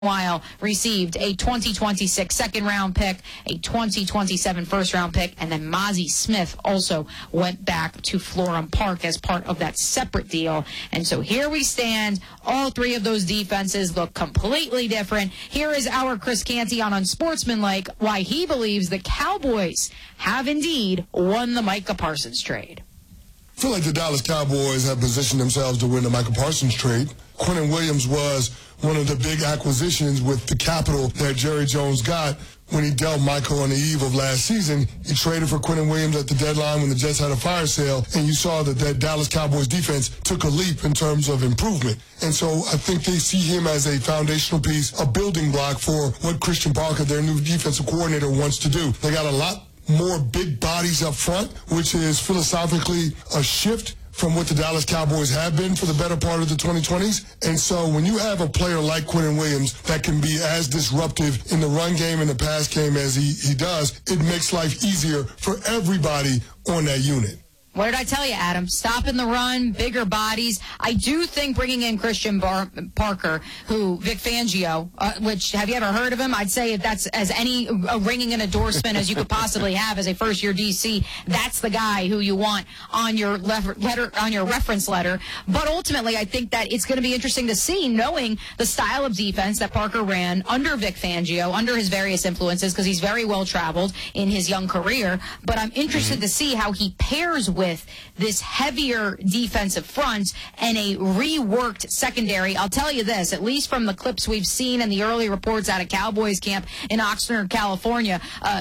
While received a 2026 second-round pick, a 2027 first-round pick, and then Mazi Smith also went back to Florham Park as part of that separate deal. And so here we stand. All three of those defenses look completely different. Here is our Chris Canty on Unsportsmanlike why he believes the Cowboys have indeed won the Micah Parsons trade. I feel like the Dallas Cowboys have positioned themselves to win the Micah Parsons trade. Quentin Williams was one of the big acquisitions with the capital that Jerry Jones got when he dealt Michael on the eve of last season. He traded for Quentin Williams at the deadline when the Jets had a fire sale, and you saw that Dallas Cowboys defense took a leap in terms of improvement. And so I think they see him as a foundational piece, a building block for what Christian Barker, their new defensive coordinator, wants to do. They got a lot more big bodies up front, which is philosophically a shift from what the Dallas Cowboys have been for the better part of the 2020s. And so when you have a player like Quentin Williams that can be as disruptive in the run game and the pass game as he does, it makes life easier for everybody on that unit. What did I tell you, Adam? Stopping the run, bigger bodies. I do think bringing in Christian Parker, who Vic Fangio, which, have you ever heard of him? I'd say that's as any ringing an endorsement as you could possibly have as a first-year DC. That's the guy who you want on your reference letter. But ultimately, I think that it's going to be interesting to see, knowing the style of defense that Parker ran under Vic Fangio, under his various influences, because he's very well-traveled in his young career. But I'm interested to see how he pairs with this heavier defensive front and a reworked secondary. I'll tell you this, at least from the clips we've seen and the early reports out of Cowboys camp in Oxnard, California,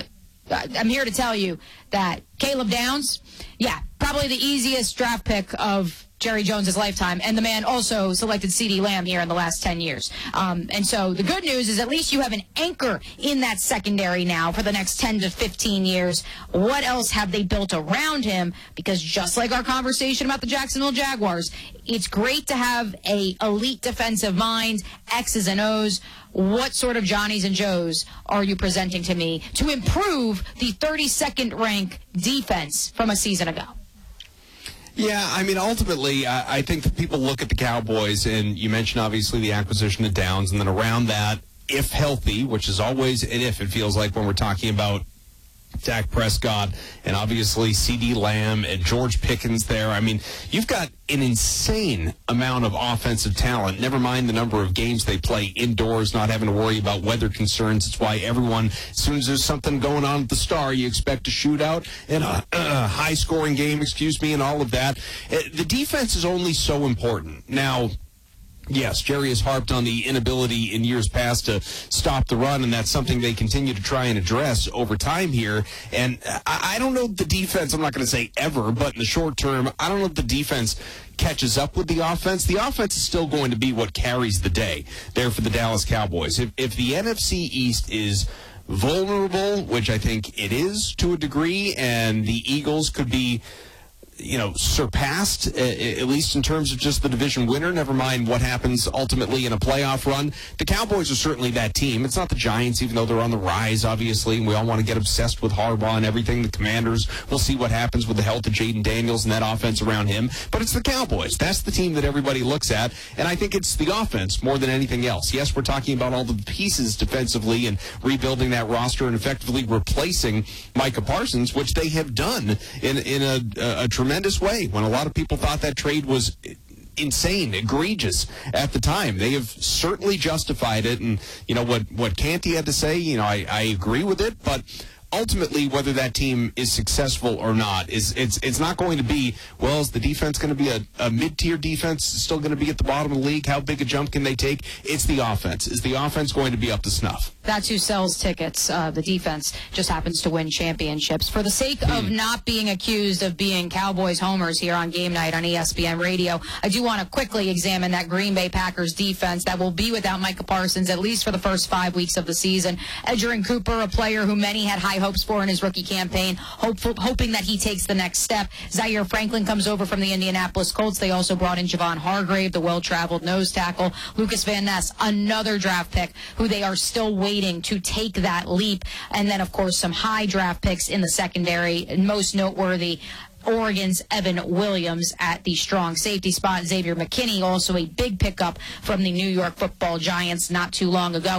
I'm here to tell you that Caleb Downs, probably the easiest draft pick of Jerry Jones' lifetime, and the man also selected CeeDee Lamb here in the last 10 years. And so the good news is at least you have an anchor in that secondary now for the next 10 to 15 years. What else have they built around him? Because just like our conversation about the Jacksonville Jaguars, it's great to have a elite defensive mind, X's and O's. What sort of Johnnies and Joes are you presenting to me to improve the 32nd rank defense from a season ago? Yeah, I mean, ultimately, I think that people look at the Cowboys, and you mentioned, obviously, the acquisition of Downs, and then around that, if healthy, which is always an if, it feels like when we're talking about Dak Prescott and obviously CeeDee Lamb and George Pickens there. I mean, you've got an insane amount of offensive talent, never mind the number of games they play indoors, not having to worry about weather concerns. It's why everyone, as soon as there's something going on at the Star, you expect a shootout and a high-scoring game, and all of that. The defense is only so important. Now, yes, Jerry has harped on the inability in years past to stop the run, and that's something they continue to try and address over time here. And I don't know if the defense, I'm not going to say ever, but in the short term, I don't know if the defense catches up with the offense. The offense is still going to be what carries the day there for the Dallas Cowboys. If the NFC East is vulnerable, which I think it is to a degree, and the Eagles could be surpassed, at least in terms of just the division winner, never mind what happens ultimately in a playoff run. The Cowboys are certainly that team. It's not the Giants, even though they're on the rise, obviously, and we all want to get obsessed with Harbaugh and everything. The Commanders, we'll see what happens with the health of Jaden Daniels and that offense around him. But it's the Cowboys. That's the team that everybody looks at, and I think it's the offense more than anything else. Yes, we're talking about all the pieces defensively and rebuilding that roster and effectively replacing Micah Parsons, which they have done in a tremendous way, when a lot of people thought that trade was insane, egregious at the time. They have certainly justified it, and what Canty had to say, I agree with it, but ultimately, whether that team is successful or not, it's not going to be, well, is the defense going to be a mid-tier defense, still going to be at the bottom of the league? How big a jump can they take? It's the offense. Is the offense going to be up to snuff? That's who sells tickets. The defense just happens to win championships. For the sake of not being accused of being Cowboys homers here on Game Night on ESPN Radio, I do want to quickly examine that Green Bay Packers defense that will be without Micah Parsons at least for the first 5 weeks of the season. Edgerrin Cooper, a player who many had high hopes for in his rookie campaign, hoping that he takes the next step. Zaire Franklin comes over from the Indianapolis Colts. They also brought in Javon Hargrave, the well-traveled nose tackle. Lucas Van Ness, another draft pick who they are still waiting to take that leap. And then, of course, some high draft picks in the secondary. Most noteworthy, Oregon's Evan Williams at the strong safety spot. Xavier McKinney, also a big pickup from the New York Football Giants not too long ago.